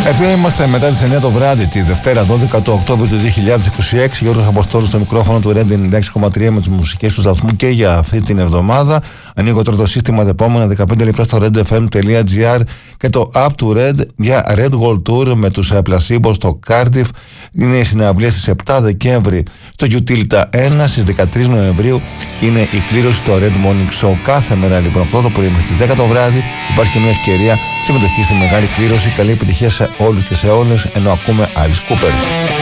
Εδώ είμαστε μετά τις 9 το βράδυ, τη Δευτέρα 12 του Οκτώβριου του 2026. Γιώργος Αποστόλου στο μικρόφωνο του Red 96,3 με τις μουσικές του σταθμού και για αυτή την εβδομάδα. Ανοίγω τώρα το σύστημα τα επόμενα 15 λεπτά στο redfm.gr και το app του Red για Red World Tour με τους Placebo στο Cardiff. Είναι οι συναυλίες στις 7 Δεκέμβρη στο Utilita 1. Στις 13 Νοεμβρίου είναι η κλήρωση στο Red Morning Show. Κάθε μέρα λοιπόν 8 το πρωί μέχρι τις 10 το βράδυ υπάρχει και μια ευκαιρία συμμετοχή στη μεγάλη κλήρωση. Καλή επιτυχία σε όλους και σε όλες, ενώ ακούμε Alice Cooper.